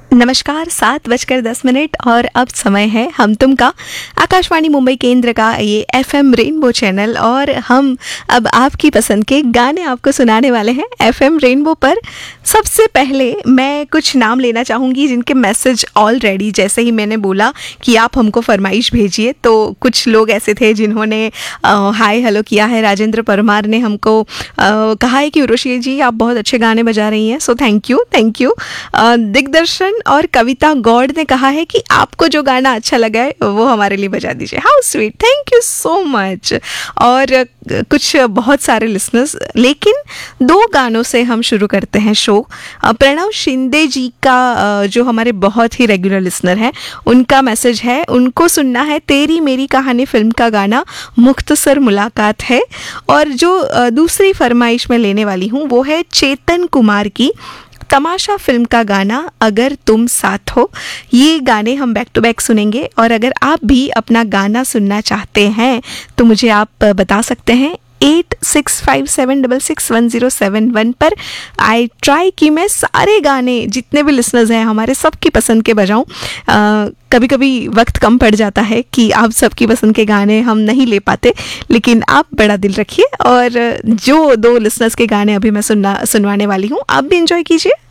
नमस्कार, 7:10 और अब समय है हम तुम का आकाशवाणी मुंबई केंद्र का ये एफएम रेनबो चैनल और हम अब आपकी पसंद के गाने आपको सुनाने वाले हैं एफएम रेनबो पर। सबसे पहले मैं कुछ नाम लेना चाहूँगी जिनके मैसेज ऑलरेडी, जैसे ही मैंने बोला कि आप हमको फरमाइश भेजिए, तो कुछ लोग ऐसे थे जिन्होंने हाय हेलो किया है। राजेंद्र परमार ने हमको कहा है कि उर्वशी जी आप बहुत अच्छे गाने बजा रही हैं, सो थैंक यू। दिग्दर्शन और कविता गौड़ ने कहा है कि आपको जो गाना अच्छा लगा है वो हमारे लिए बजा दीजिए। How sweet, thank you so much. और कुछ बहुत सारे लिसनर्स, लेकिन दो गानों से हम शुरू करते हैं शो। प्रणव शिंदे जी का जो हमारे बहुत ही रेगुलर लिसनर हैं, उनका मैसेज है, उनको सुनना है तेरी मेरी कहानी फिल्म का गाना मुख्तसर मुलाकात है। और जो दूसरी फरमाइश में लेने वाली हूँ वो है चेतन कुमार की तमाशा फिल्म का गाना अगर तुम साथ हो। ये गाने हम बैक टू बैक सुनेंगे और अगर आप भी अपना गाना सुनना चाहते हैं तो मुझे आप बता सकते हैं 8657661071 पर। आई ट्राई कि मैं सारे गाने जितने भी लिसनर्स हैं हमारे सबकी पसंद के बजाऊं। कभी कभी वक्त कम पड़ जाता है कि आप सबकी पसंद के गाने हम नहीं ले पाते, लेकिन आप बड़ा दिल रखिए और जो दो लिसनर्स के गाने अभी मैं सुनवाने वाली हूँ आप भी इंजॉय कीजिए।